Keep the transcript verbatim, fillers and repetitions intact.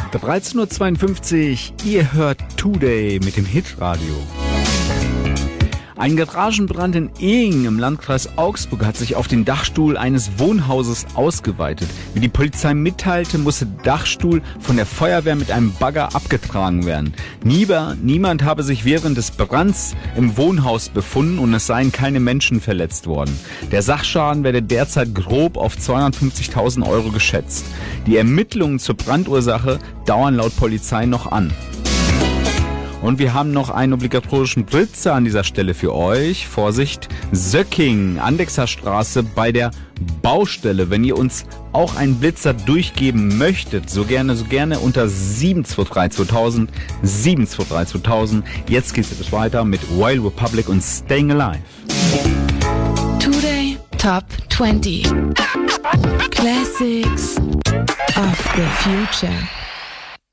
dreizehn Uhr zweiundfünfzig, ihr hört Today mit dem Hitradio. Ein Garagenbrand in Ehingen im Landkreis Augsburg hat sich auf den Dachstuhl eines Wohnhauses ausgeweitet. Wie die Polizei mitteilte, musste der Dachstuhl von der Feuerwehr mit einem Bagger abgetragen werden. Nieber, niemand habe sich während des Brands im Wohnhaus befunden und es seien keine Menschen verletzt worden. Der Sachschaden werde derzeit grob auf zweihundertfünfzigtausend Euro geschätzt. Die Ermittlungen zur Brandursache dauern laut Polizei noch an. Und wir haben noch einen obligatorischen Blitzer an dieser Stelle für euch. Vorsicht, Söcking, Andechser Straße bei der Baustelle. Wenn ihr uns auch einen Blitzer durchgeben möchtet, so gerne, so gerne unter sieben zwei drei zweitausend, sieben zwei drei zweitausend. Jetzt geht's jetzt weiter mit Wild Republic und Staying Alive. Today Top zwanzig Classics of the Future.